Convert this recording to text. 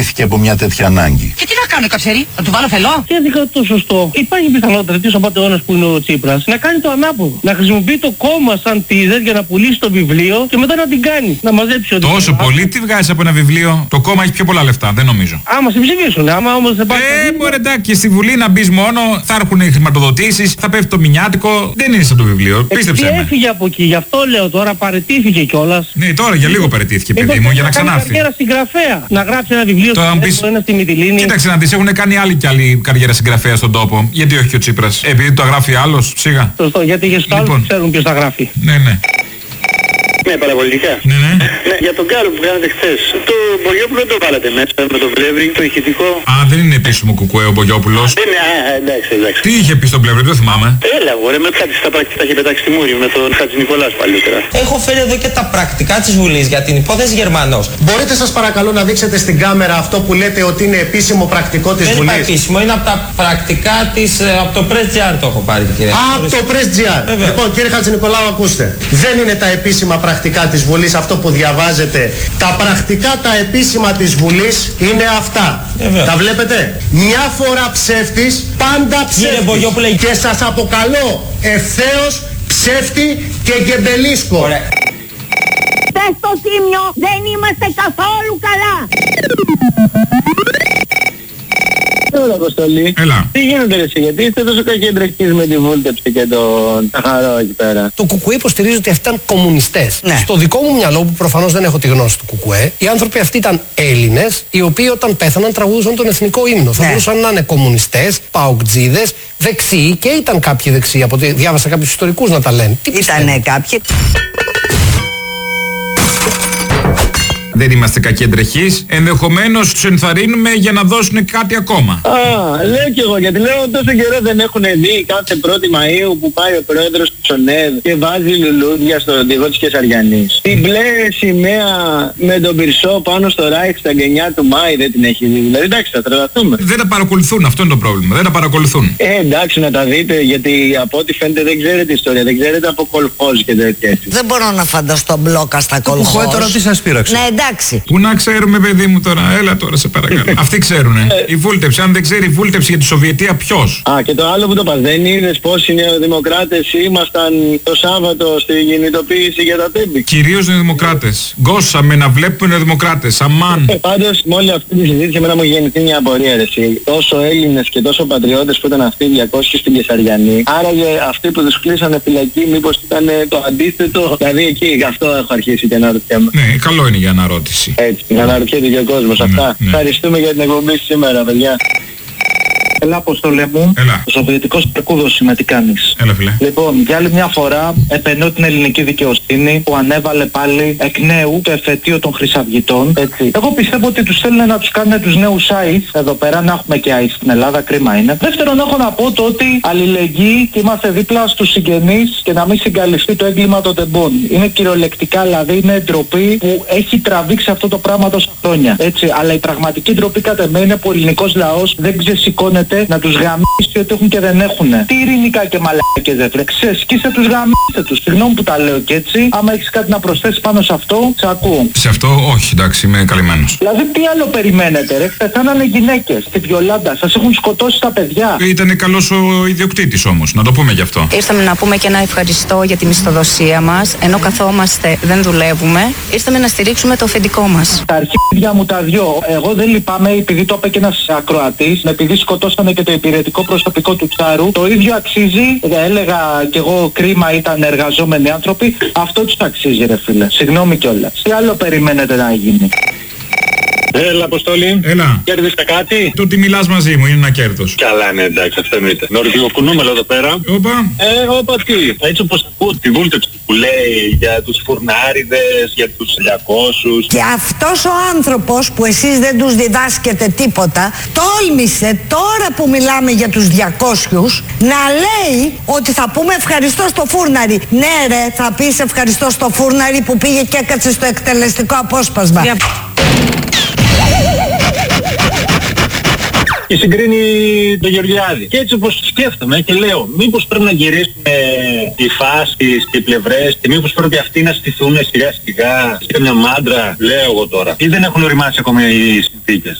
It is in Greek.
γεννήθηκε από μια τέτοια ανάγκη. Και τι να κάνω, Καψερή, να του βάλω φελό? Και έδικα το σωστό. Υπάρχει πιθανότητα τέτοιος απατεώνας που είναι ο Τσίπρας να κάνει το ανάποδο. Να χρησιμοποιεί το κόμμα σαν τίζερ για να πουλήσει το βιβλίο και μετά να την κάνει. Να μαζέψει ό,τι. Τόσο πολύ, τι βγάζει από ένα βιβλίο? Το κόμμα έχει πιο πολλά λεφτά, δεν νομίζω. Άμα σε ψηφίσουν, άμα όμως δεν πάει. Μπορεί εντάξει, και στη Βουλή να μπει μόνο, θα έρχουν χρηματοδοτήσεις, θα πέφτει το μηνιάτικο. Δεν είναι σαν το βιβλίο, πίστεψε με. Έφυγε από εκεί, γι' αυτό λέω τώρα, παραιτήθηκε κιόλας. Ναι, τώρα για λίγο παραιτήθηκε, παιδί μου, για να ξανάρθει. Καριέρα συγγραφέα. Να γράψει ένα βιβλίο στη Μυτιλήνη. Κοίταξε να δεις, έχουν κάνει άλλοι κι άλλοι καριέρα συγγραφέα στον τόπο. Γιατί όχι και ο Τσίπρας? Επειδή το γράφει άλλος, σίγα. Σωστό, γιατί και στους άλλους ξέρουν ποιος θα γράφει. Ναι, ναι. Ναι, παραπολιτικά. Ναι. Ναι, για τον Γκάλο που κάνατε χθες. Το Μπογιόπουλο δεν το βάλατε μέσα με το Πλεύρη, το ηχητικό. Α, δεν είναι επίσημο κουκουέ ο Μπογιόπουλος. Δεν είναι, εντάξει. Τι είχε πει στον Πλεύρη, δεν θυμάμαι. Έλα, ωραία, με κάτι στα πρακτικά είχε πετάξει στη Μούρη με τον Χατζηνικολάς παλιότερα. Έχω φέρει εδώ και τα πρακτικά της Βουλής για την υπόθεση Γερμανός. Μπορείτε σας παρακαλώ να δείξετε στην κάμερα αυτό που λέτε ότι είναι επίσημο πρακτικό της Βουλής? Δεν είναι επίσημο, είναι από τα πρακτικά της, από το Press.gr το έχω πάρει, κύριε. Από το Press.gr. Λοιπόν, κύριε Χατζηνικολάου, ακούστε. Δεν είναι τα επίσημα πρακτικά της Βουλής αυτό που διαβάζετε. Τα πρακτικά τα επίσημα της Βουλής είναι αυτά. Τα βλέπετε? Μια φορά ψεύτης, πάντα ψεύτης. Και σας αποκαλώ ευθέως ψεύτη και γεμπελίσκο. Πες στο Τίμιο, δεν είμαστε καθόλου καλά. Έλα, Αποστολή. Έλα. Τι γίνεται εσύ, γιατί είστε τόσο κακεντρεχείς με τη βούλτεψη και τον Ταχαρό εκεί πέρα? Το ΚΚΕ υποστηρίζει ότι αυτοί ήταν κομμουνιστές. Ναι. Στο δικό μου μυαλό, που προφανώς δεν έχω τη γνώση του ΚΚΕ, οι άνθρωποι αυτοί ήταν Έλληνες, οι οποίοι όταν πέθαναν τραγουδούσαν τον εθνικό ύμνο. Θα μπορούσαν να είναι κομμουνιστές, παοκτζίδες, δεξιοί, και ήταν κάποιοι δεξιοί. Από ότι διάβασα κάποιους ιστορικούς να τα λένε. Ήτανε κάποιοι. Δεν είμαστε κακεντρεχείς. Ενδεχομένως τους ενθαρρύνουμε για να δώσουν κάτι ακόμα. Λέω κι εγώ, γιατί λέω τόσο καιρό δεν έχουν δει κάθε 1η Μαΐου που πάει ο πρόεδρος του Ψονέδ και βάζει λουλούδια στον οδηγό της Κεσαριανής. Την μπλε σημαία με τον πυρσό πάνω στο Reichstag 9 του Μάη δεν την έχει δει. Δηλαδή εντάξει, θα τρελαθούμε. Δεν τα παρακολουθούν, αυτό είναι το πρόβλημα. Δεν τα παρακολουθούν. Εντάξει, να τα δείτε, γιατί από ό,τι φαίνεται δεν ξέρετε ιστορία, δεν ξέρετε από κολχόζ και τέτοια. Δεν μπορώ να φανταστώ μπλόκα στα κολχόζ. Τώρα τι σας πείραξε? Ναι, εντάξει. Πού να ξέρουμε, παιδί μου, τώρα? Έλα τώρα, σε παρακαλώ. Αυτοί ξέρουνε. Η βούλτεψη, αν δεν ξέρει η βούλτεψη για τη Σοβιετία, ποιος? Και το άλλο που το πας, δεν είδες πώς οι νεοδημοκράτες ήμασταν το Σάββατο στη κινητοποίηση για τα τέμπη? Κυρίως νεοδημοκράτες. Γκώσαμε να βλέπουμε νεοδημοκράτες. Αμάν. Πάντως, με όλη αυτή τη συζήτηση, εμένα μου γεννηθεί μια απορία, ρε εσύ. Τόσο Έλληνες και τόσο πατριώτες που ήταν αυτοί 200 στην Κεσαριανή. Άραγε αυτοί που τους κλείσανε φυλακή, μήπως ήταν το αντίθετο? Δηλαδή εκεί, γι' αυτό έχω αρχίσει και αναρωτιέμαι. Ναι, καλό είναι για αναρώτηση. Έτσι, να αναρωτιέται και ο κόσμος αυτά. Ευχαριστούμε για την εκπομπή σήμερα, παιδιά. Έλα, Αποστόλε μου. Έλα. Ο Σοβιετικός Περκούδος είμαι, τι κάνεις? Έλα, φίλε. Λοιπόν, για άλλη μια φορά επενώ την ελληνική δικαιοσύνη που ανέβαλε πάλι εκ νέου το εφετείο των Χρυσαυγητών. Έτσι. Εγώ πιστεύω ότι τους θέλουν να τους κάνουν τους νέους ΆΙΣ εδώ πέρα, να έχουμε και ΆΙΣ στην Ελλάδα, κρίμα είναι. Δεύτερον, έχω να πω το ότι αλληλεγγύη και είμαστε δίπλα στους συγγενείς και να μην συγκαλυφθεί το έγκλημα των τεμπών. Είναι κυριολεκτικά, δηλαδή είναι ντροπή που έχει τραβήξει αυτό το πράγμα τόσα χρόνια. Έτσι. Αλλά η πραγματική ντροπή κατά εμέ είναι που ο ελληνικός λαός δεν ξεσηκώνεται να τους γαμίσει ότι έχουν και δεν έχουνε. Τι ειρηνικά και μαλάκες δεν φρε. Ξεσκίστε τους, γαμίστε τους. Συγγνώμη που τα λέω και έτσι. Άμα έχεις κάτι να προσθέσεις πάνω σε αυτό, σε ακούω. Σε αυτό όχι, εντάξει, είμαι καλυμμένος. Δηλαδή τι άλλο περιμένετε, ρε? Πεθάνανε γυναίκες στη Βιολάντα, σας έχουν σκοτώσει τα παιδιά. Ήταν καλός ο ιδιοκτήτης όμως, να το πούμε γι' αυτό. Ήρθαμε να πούμε και ένα ευχαριστώ για τη μισθοδοσία μας. Ενώ καθόμαστε, δεν δουλεύουμε. Ήρθαμε να στηρίξουμε το αφεντικό μας. Τα αρχίδια μου τα δυο. Εγώ δεν λυπάμαι επειδή το είπε και ένας ακροατής, επειδή σκοτώσανε και το υπηρετικό προσωπικό του Τσάρου. Το ίδιο αξίζει, έλεγα κι εγώ, κρίμα ήταν εργαζόμενοι άνθρωποι. Αυτό τους αξίζει, ρε φίλε. Συγγνώμη κιόλας. Τι άλλο περιμένετε να γίνει? Έλα, Αποστόλη. Έλα. Κέρδισα κάτι? Το ότι μιλάς μαζί μου είναι ένα κέρδος. Καλά, ναι, εντάξει, αυτό εννοείται. Νορβηγοκουνούμελο εδώ πέρα. Όπα. Όπα τι. Έτσι όπως ακούω τη βούλτεψη που λέει για τους φουρνάριδες, για τους 200. Και αυτός ο άνθρωπος που εσείς δεν τους διδάσκετε τίποτα, τόλμησε τώρα που μιλάμε για τους 200 να λέει ότι θα πούμε ευχαριστώ στο φούρναρι. Ναι ρε, θα πεις ευχαριστώ στο φούρναρι που πήγε και έκατσε στο εκτελεστικό απόσπασμα. Και συγκρίνει τον Γεωργιάδη. Και έτσι όπως σκέφτομαι και λέω, μήπως πρέπει να γυρίσουν οι φάσεις και οι πλευρές και μήπως πρέπει αυτοί να στηθούν σιγά σιγά σε μια μάντρα, λέω εγώ τώρα. Ή δεν έχουν οριμάσει ακόμα οι συνθήκες?